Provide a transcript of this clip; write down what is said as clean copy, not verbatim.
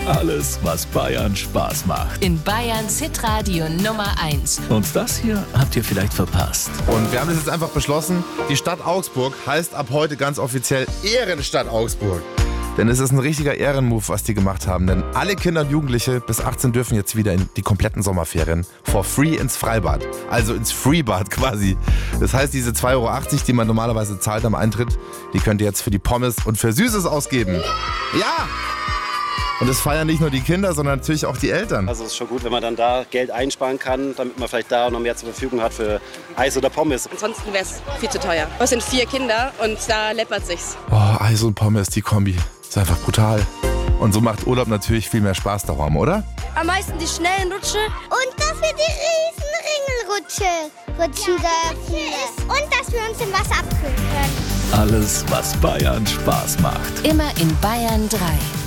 Alles, was Bayern Spaß macht. In Bayerns Hitradio Nummer 1. Und das hier habt ihr vielleicht verpasst. Und wir haben das jetzt einfach beschlossen, die Stadt Augsburg heißt ab heute ganz offiziell Ehrenstadt Augsburg. Denn es ist ein richtiger Ehrenmove, was die gemacht haben. Denn alle Kinder und Jugendliche bis 18 dürfen jetzt wieder in die kompletten Sommerferien for free ins Freibad. Also ins Freebad quasi. Das heißt, diese 2,80 €, die man normalerweise zahlt am Eintritt, die könnt ihr jetzt für die Pommes und für Süßes ausgeben. Ja! Und das feiern nicht nur die Kinder, sondern natürlich auch die Eltern. Also es ist schon gut, wenn man dann da Geld einsparen kann, damit man vielleicht da noch mehr zur Verfügung hat für Eis oder Pommes. Ansonsten wäre es viel zu teuer. Es sind 4 Kinder und da läppert sich's. Oh, Eis und Pommes, die Kombi. Ist einfach brutal. Und so macht Urlaub natürlich viel mehr Spaß darum, oder? Am meisten die schnellen Rutsche. Und dass wir die Riesenringelrutsche rutschen dürfen. Und dass wir uns im Wasser abkühlen können. Alles, was Bayern Spaß macht. Immer in Bayern 3.